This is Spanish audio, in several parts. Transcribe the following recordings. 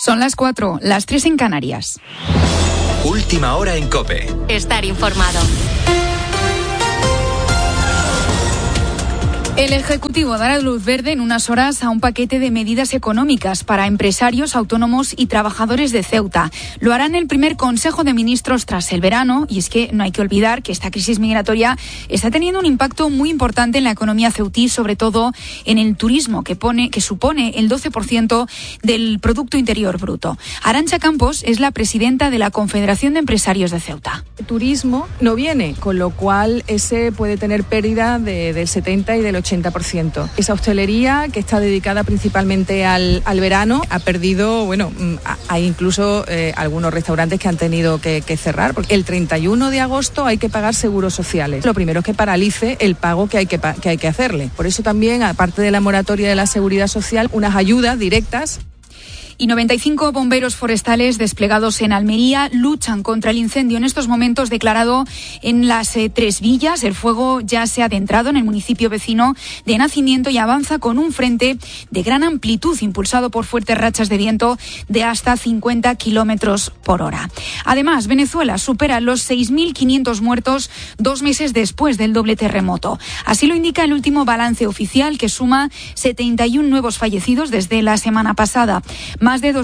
Son las 4, las 3 en Canarias. Última hora en COPE. Estar informado. El Ejecutivo dará luz verde en unas horas a un paquete de medidas económicas para empresarios, autónomos y trabajadores de Ceuta. Lo hará en el primer Consejo de Ministros tras el verano, y es que no hay que olvidar que esta crisis migratoria está teniendo un impacto muy importante en la economía ceutí, sobre todo en el turismo, que supone el 12% del Producto Interior Bruto. Arantxa Campos es la presidenta de la Confederación de Empresarios de Ceuta. El turismo no viene, con lo cual ese puede tener pérdida del 70 y del 80%. Esa hostelería, que está dedicada principalmente al verano, ha perdido, hay incluso algunos restaurantes que han tenido que cerrar, porque el 31 de agosto hay que pagar seguros sociales. Lo primero es que paralice el pago que hay que hacerle. Por eso también, aparte de la moratoria de la seguridad social, unas ayudas directas. Y 95 bomberos forestales desplegados en Almería luchan contra el incendio en estos momentos declarado en las Tres Villas. El fuego ya se ha adentrado en el municipio vecino de Nacimiento y avanza con un frente de gran amplitud impulsado por fuertes rachas de viento de hasta 50 kilómetros por hora. Además, Venezuela supera los 6.500 muertos 2 meses después del doble terremoto. Así lo indica el último balance oficial, que suma 71 nuevos fallecidos desde la semana pasada. Más de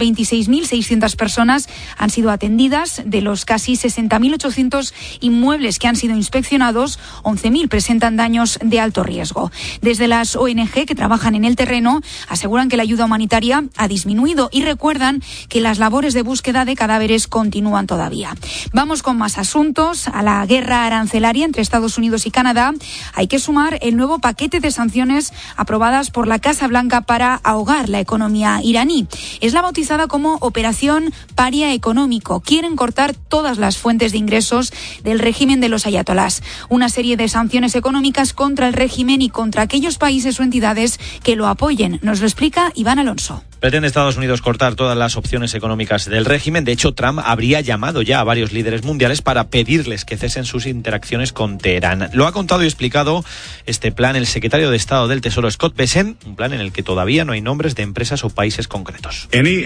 226.600 personas han sido atendidas. De los casi 60.800 inmuebles que han sido inspeccionados, 11.000 presentan daños de alto riesgo. Desde las ONG que trabajan en el terreno aseguran que la ayuda humanitaria ha disminuido y recuerdan que las labores de búsqueda de cadáveres continúan todavía. Vamos con más asuntos. A la guerra arancelaria entre Estados Unidos y Canadá hay que sumar el nuevo paquete de sanciones aprobadas por la Casa Blanca para ahogar la economía iraní. Es la bautizada como Operación Paria Económico. Quieren cortar todas las fuentes de ingresos del régimen de los ayatolás. Una serie de sanciones económicas contra el régimen y contra aquellos países o entidades que lo apoyen. Nos lo explica Iván Alonso. Pretende Estados Unidos cortar todas las opciones económicas del régimen. De hecho, Trump habría llamado ya a varios líderes mundiales para pedirles que cesen sus interacciones con Teherán. Lo ha contado y explicado este plan el secretario de Estado del Tesoro, Scott Bessent, un plan en el que todavía no hay nombres de empresas o países concretos.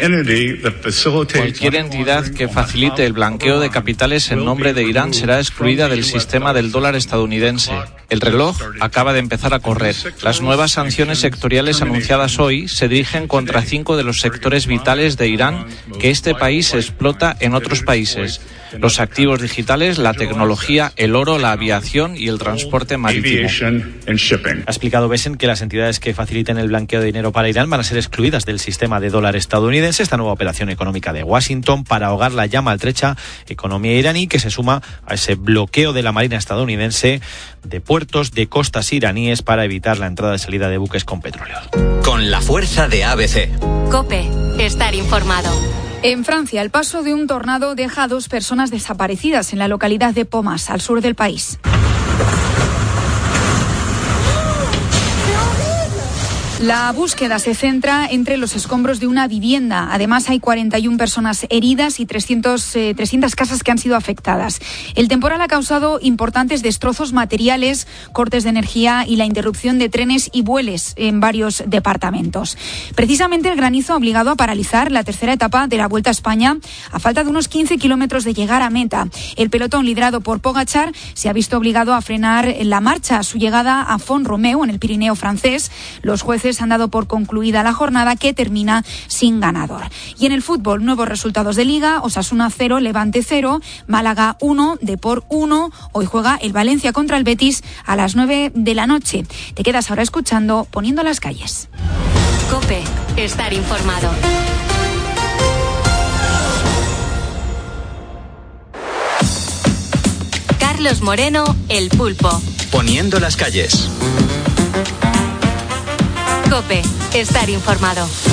Cualquier entidad que facilite el blanqueo de capitales en nombre de Irán será excluida del sistema del dólar estadounidense. El reloj acaba de empezar a correr. Las nuevas sanciones sectoriales anunciadas hoy se dirigen contra 5 de los sectores vitales de Irán que este país explota en otros países: los activos digitales, la tecnología, el oro, la aviación y el transporte marítimo. Ha explicado Bessent que las entidades que faciliten el blanqueo de dinero para Irán van a ser excluidas del sistema de dólar estadounidense. Esta nueva operación económica de Washington para ahogar la ya maltrecha economía iraní, que se suma a ese bloqueo de la marina estadounidense de puertos de costas iraníes para evitar la entrada y salida de buques con petróleo. Con la fuerza de ABC. COPE. Estar informado. En Francia, el paso de un tornado deja a 2 personas desaparecidas en la localidad de Pomas, al sur del país. La búsqueda se centra entre los escombros de una vivienda. Además, hay 41 personas heridas y 300 casas que han sido afectadas. El temporal ha causado importantes destrozos materiales, cortes de energía y la interrupción de trenes y vuelos en varios departamentos. Precisamente el granizo ha obligado a paralizar la tercera etapa de la Vuelta a España a falta de unos 15 kilómetros de llegar a meta. El pelotón liderado por Pogačar se ha visto obligado a frenar la marcha a su llegada a Font-Romeu, en el Pirineo francés. Los jueces han dado por concluida la jornada, que termina sin ganador. Y en el fútbol, nuevos resultados de Liga: Osasuna 0, Levante 0, Málaga 1, Depor 1. Hoy juega el Valencia contra el Betis a las 9 de la noche. Te quedas ahora escuchando Poniendo las calles. COPE. Estar informado. Carlos Moreno, El Pulpo. Poniendo las calles. COPE. Estar informado.